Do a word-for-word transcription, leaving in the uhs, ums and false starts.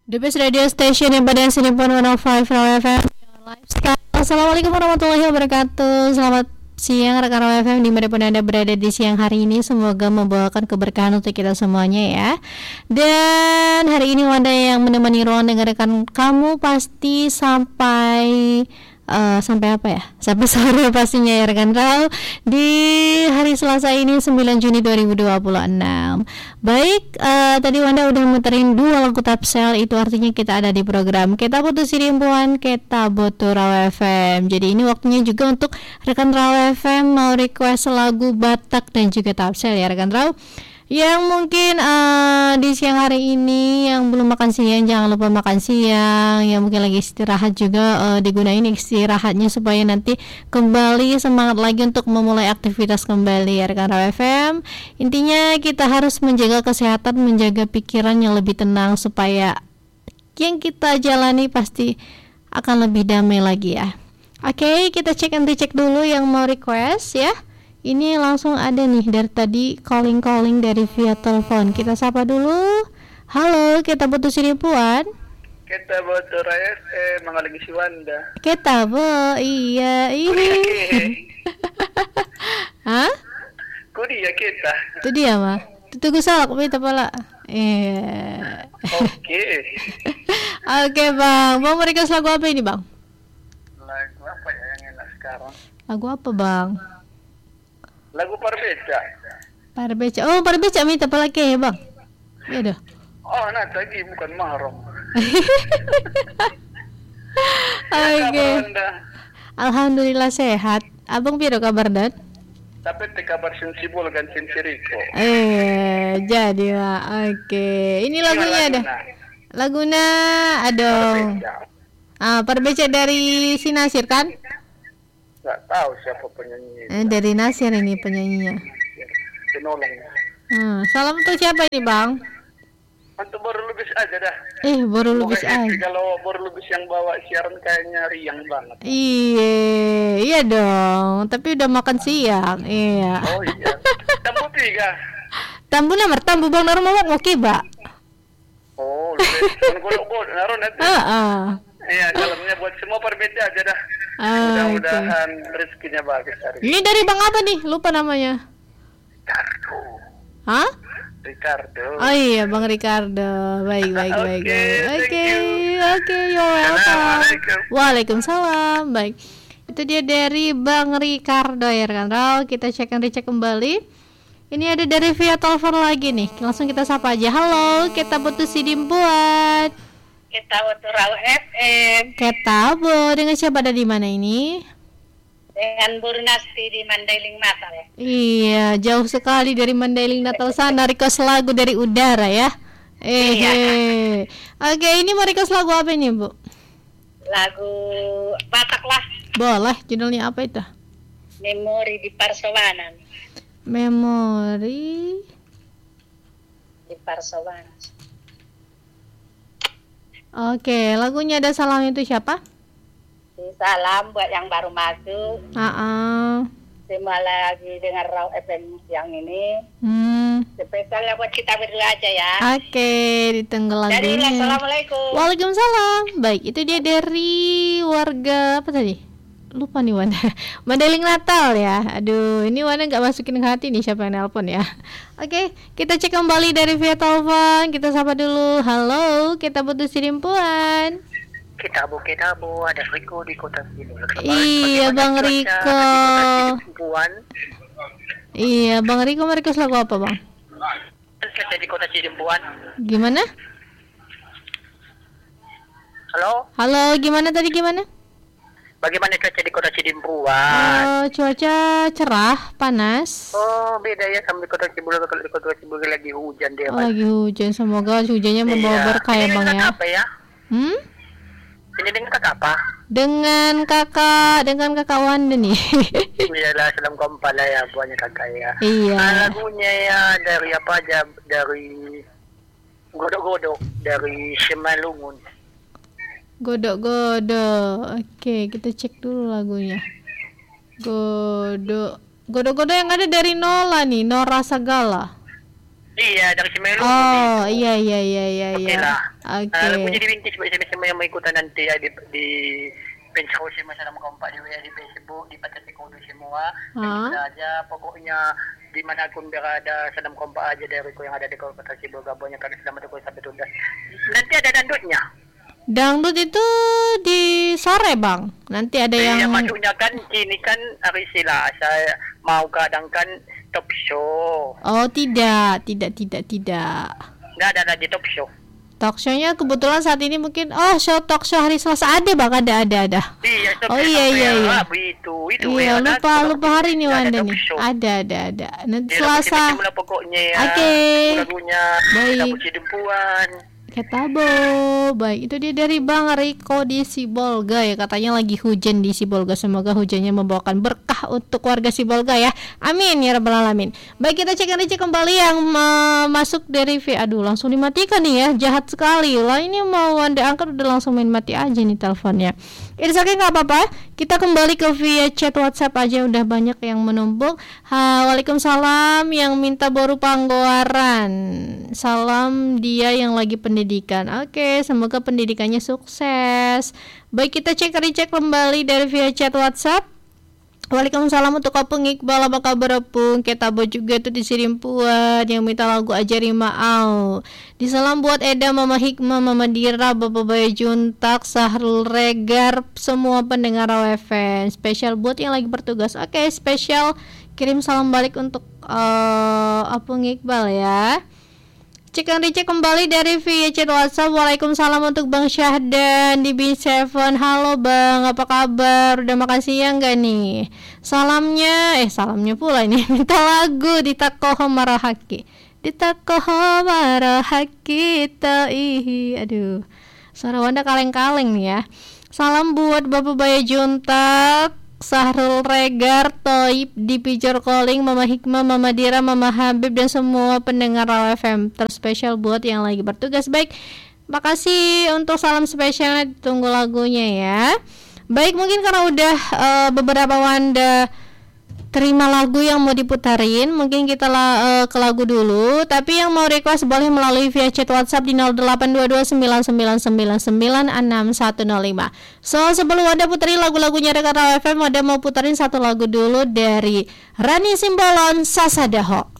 The best radio station yang pada sini pun seratus lima Raw F M Your Lifestyle. Assalamualaikum warahmatullahi wabarakatuh. Selamat siang rekan Raw F M dimanapun Anda berada di siang hari ini. Semoga membawakan keberkahan untuk kita semuanya ya. Dan hari ini Wanda yang menemani ruang dengarkan kamu pasti sampai Uh, sampai apa ya? Sampai sore pastinya ya rekan Raw di hari Selasa ini sembilan Juni dua ribu dua puluh enam. Baik, uh, tadi Wanda udah muterin dua lagu Tapsel, itu artinya kita ada di program Kita Butuh Sirimpuan, Kita Butuh Raw F M. Jadi ini waktunya juga untuk rekan Raw F M mau request lagu Batak dan juga Tapsel ya rekan Raw. Yang mungkin uh, di siang hari ini yang belum makan siang, jangan lupa makan siang. Yang mungkin lagi istirahat juga uh, digunain istirahatnya supaya nanti kembali semangat lagi untuk memulai aktivitas kembali ya rekan Raw F M. Intinya kita harus menjaga kesehatan, menjaga pikiran yang lebih tenang supaya yang kita jalani pasti akan lebih damai lagi ya. Oke, kita cek and recheck dulu yang mau request ya. Ini langsung ada nih dari tadi calling-calling dari via telepon. Kita sapa dulu. Halo, Kita Butuh Sirimpuan. Kita butuh Raya eh mengalingi si Wanda. Kita bo, iya ini. Hah? Kudi ya kita. Itu dia mah. Tunggu salah kok kita pala. Iya. Oke. Oke bang, mau request lagu apa ini bang? Lagu apa ya yang enak sekarang? Lagu apa bang? Lagu Parbeca. Parbeca. Oh, Parbeca minta palake ya, Bang. Ya dah. Oh, nah tadi bukan mahram. Oke. Alhamdulillah sehat. Abang piro kabar dan? Tapi te kabar sensibul kan sensiriko. Eh, jadi lah. Oke. Ini lagunya ada. Laguna adong. Ah, Parbeca dari si Nasir kan? Gak tahu siapa penyanyi. Eh, dari Nasir ini penyanyinya. Penolong. Hmm, salam untuk siapa ini bang? Untuk baru lubis aja dah. Eh, baru lubis aja. Kalau baru lubis yang bawa siaran kayaknya riang banget. Iya, iya dong. Tapi udah makan siang. Iya. Oh iya. Tambu tiga. Tambu nomor tambu bang naruh mau oke mbak. Oh, lebih. Kalau boleh naruh nanti. Ah, ah. Iya, dalamnya buat semua Parbeca aja dah. Ah, mudah-mudahan okay. Rezekinya bagus hari ini. Ini dari bang apa nih? Lupa namanya. Ricardo. Hah? Ricardo. Oh iya, Bang Ricardo. Baik, baik, baik. Oke, oke, you're welcome. Waalaikumsalam. Baik. Itu dia dari Bang Ricardo ya kan. Raw, kita cek and recheck kembali. Ini ada dari via telepon lagi nih. Langsung kita sapa aja. Halo, Kita Butuh Sirimpuan. Kita butuh Raw F M. Kita bu, dengan siapa ada di mana ini? Dengan Bu Nasti di Mandailing Natal ya. Iya, jauh sekali dari Mandailing Natal sana. Request lagu dari udara ya. Eh, iya. Oke, ini mau request lagu apa ini Bu? Lagu Batak lah. Boleh, judulnya apa itu? Memori di Parsawanan. Memori di Parsawanan. Oke, lagunya ada salam itu siapa? Salam buat yang baru masuk. Uh-uh. Semua lagi dengar Raw F M yang ini. Hmm. Spesialnya buat kita berdua aja ya. Oke, ditunggu lagunya. Jadi, assalamualaikum. Waalaikumsalam. Baik, itu dia dari warga apa tadi? Lupa nih Wanda. Mandailing Natal ya. Aduh, ini Wanda nggak masukin ke hati nih siapa yang nelpon ya. Oke, kita cek kembali dari via telepon. Kita sapa dulu. Halo, Kita Butuh Sirimpuan. Kita bu, kita bu, ada Riko di kota sini. Iya, Bang Riko. Iya, Bang Riko mau request lagu apa, Bang? Kita di kota Cirimbuan. Gimana? Halo? Halo, gimana tadi gimana? Bagaimana cuaca di kota Cirimbuan? Oh, cuaca cerah, panas. Oh, beda ya sama di kota Cibulan. Kalau di kota Cibulan lagi hujan dia. Oh, lagi hujan. Semoga hujannya membawa iya. berkah ya, Bang ya. Apa ya? Hmm? Ini dengan kakak apa? Dengan kakak, dengan kakak Wanda nih. Iyalah, salam kompa lah ya, buahnya kakak ya. Iya. Nah, lagunya ya dari apa aja, dari Godok-Godok, dari Semalungun. Godok-godok. Oke, kita cek dulu lagunya. Godok. Godok-godok yang ada dari Nola nih, Nora Sagala. Iya, dari Semeru. Oh, iya iya iya iya Oke iya. lah. Oke. Uh, lagu jadi bintis buat sama-sama yang mau ikutan nanti ya di di Pensau semua sama kompak di W A di Facebook di Patati Kodo semua. Hah? Bisa aja pokoknya di mana pun berada sedang kompak aja dari ku yang ada di Kabupaten Sibolga Bonya kan selamat aku sampai tuntas. Nanti ada dangdutnya. Dangdut itu di sore, Bang. Nanti ada Iya, yang maksudnya kan ini kan hari Selasa mau kadangkan top show. Oh, tidak, tidak, tidak, tidak. Nggak ada lagi top show. Talk show-nya kebetulan saat ini mungkin oh show talk show hari Selasa ada Bang, ada ada ada. Iya, top Oh show iya iya iya. Rabu itu itu. Iya, ya, lupa ada- lupa hari ini ada Wanda talk nih. show. Ada ada ada. Nanti Ya, lagu Selasa. Cimicim lah pokoknya ya. Oke. Lagunya Baik. lagu Cidempuan. Ketabo, baik itu dia dari Bang Riko di Sibolga ya, katanya lagi hujan di Sibolga, semoga hujannya membawakan berkah untuk warga Sibolga ya, amin ya rabbal alamin. Baik, kita cek cek kembali yang uh, masuk dari V, aduh langsung dimatikan nih ya, jahat sekali lah ini, mau Anda angkat udah langsung main mati aja nih teleponnya. It's okay, nggak apa-apa, kita kembali ke via chat WhatsApp aja, udah banyak yang menumpuk. Ha, waalaikumsalam yang minta baru Panggoaran, salam dia yang lagi pendidikan. Oke, semoga pendidikannya sukses. Baik, kita cek recek kembali dari via chat WhatsApp. Waalaikumsalam untuk Opung Iqbal, apa kabar Opung? Ketabo juga tuh di Sirimpuan yang minta lagu Ajari Ma'au. Di salam buat Eda, Mama Hikmah, Mama Dira, Bapak Bayu Juntak, Sahrul Regar, semua pendengar W F M. Spesial buat yang lagi bertugas. Oke, spesial kirim salam balik untuk uh, Opung Iqbal ya. Cek dan dicek kembali dari via chat WhatsApp. Waalaikumsalam untuk Bang Syahdan di B tujuh. Halo Bang, apa kabar? Udah makan siang gak nih? Salamnya, eh salamnya pula ini minta lagu di Takoho Marahaki. Di Takoho Marahaki Toihi. Aduh, suara Wanda kaleng-kaleng nih ya. Salam buat Bapak Bayu Juntak, Sahrul Regar, Toib di Pijor Calling, Mama Hikmah, Mama Dira, Mama Habib, dan semua pendengar W F M. Terspesial buat yang lagi bertugas. Baik, makasih untuk salam spesialnya, tunggu lagunya ya. Baik, mungkin karena udah uh, beberapa Wanda terima lagu yang mau diputarin, mungkin kita la, uh, ke lagu dulu. Tapi yang mau request boleh melalui via chat WhatsApp di nol delapan dua dua sembilan sembilan sembilan sembilan enam satu nol lima. So, sebelum Wanda puterin lagu-lagunya rekan W F M, Wanda mau puterin satu lagu dulu dari Rani Simbolon, Sasadaho.